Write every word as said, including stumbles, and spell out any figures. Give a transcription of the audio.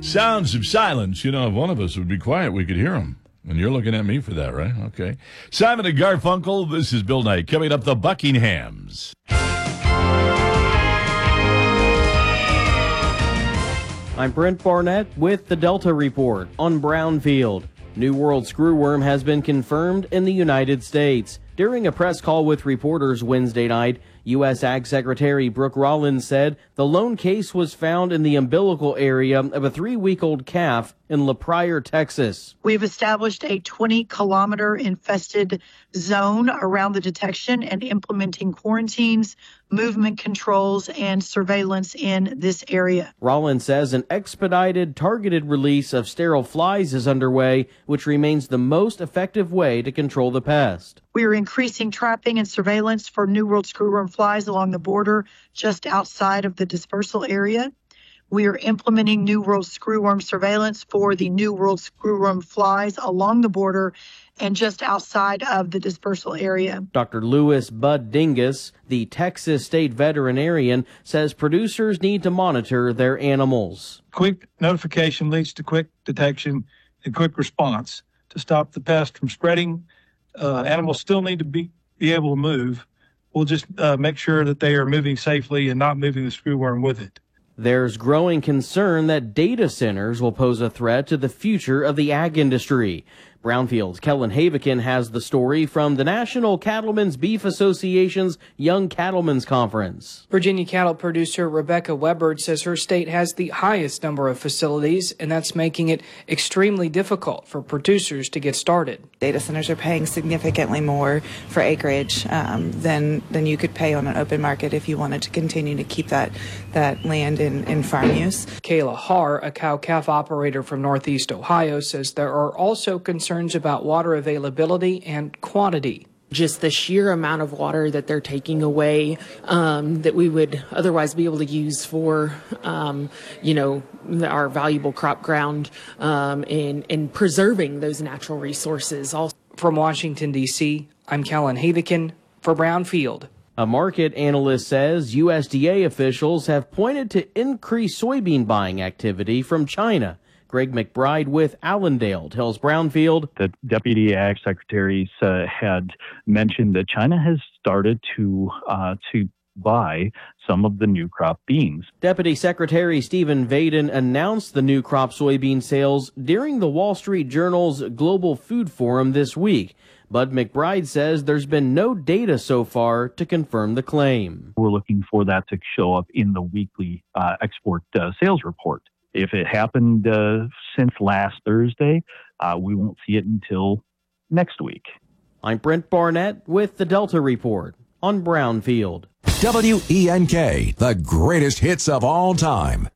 Sounds of silence. You know, if one of us would be quiet, we could hear them. And you're looking at me for that, right? Okay. Simon and Garfunkel, this is Bill Knight. Coming up, the Buckinghams. I'm Brent Barnett with the Delta Report on Brownfield. New World screwworm has been confirmed in the United States. During a press call with reporters Wednesday night, U S Ag Secretary Brooke Rollins said the lone case was found in the umbilical area of a three-week-old calf in La Pryor, Texas. We've established a twenty kilometer infested zone around the detection and implementing quarantines, movement controls, and surveillance in this area. Rollins says an expedited, targeted release of sterile flies is underway, which remains the most effective way to control the pest. We are increasing trapping and surveillance for New World screwworm flies along the border just outside of the dispersal area. We are implementing New World screwworm surveillance for the New World screwworm flies along the border and just outside of the dispersal area. Doctor Louis Bud Dingus, the Texas state veterinarian, says producers need to monitor their animals. Quick notification leads to quick detection and quick response to stop the pest from spreading. Uh, animals still need to be, be able to move. We'll just uh, make sure that they are moving safely and not moving the screwworm with it. There's growing concern that data centers will pose a threat to the future of the ag industry. Brownfield's Kellen Havikin has the story from the National Cattlemen's Beef Association's Young Cattlemen's Conference. Virginia cattle producer Rebecca Weber says her state has the highest number of facilities, and that's making it extremely difficult for producers to get started. Data centers are paying significantly more for acreage um, than than you could pay on an open market if you wanted to continue to keep that, that land in, in farm use. Kayla Haar, a cow-calf operator from Northeast Ohio, says there are also concerns about water availability and quantity. Just the sheer amount of water that they're taking away um, that we would otherwise be able to use for, um, you know, our valuable crop ground um, and, and preserving those natural resources. Also. From Washington, D C, I'm Kellen Havikin for Brownfield. A market analyst says U S D A officials have pointed to increased soybean buying activity from China. Greg McBride with Allendale tells Brownfield. The Deputy Ag Secretary uh, had mentioned that China has started to uh, to buy some of the new crop beans. Deputy Secretary Stephen Vaden announced the new crop soybean sales during the Wall Street Journal's Global Food Forum this week. Bud McBride says there's been no data so far to confirm the claim. We're looking for that to show up in the weekly uh, export uh, sales report. If it happened uh, since last Thursday, uh, we won't see it until next week. I'm Brent Barnett with the Delta Report on Brownfield. W E N K, the greatest hits of all time.